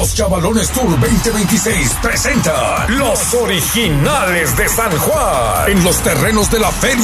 Los Chavalones Tour 2026 presenta Los Originales de San Juan en los terrenos de la Feria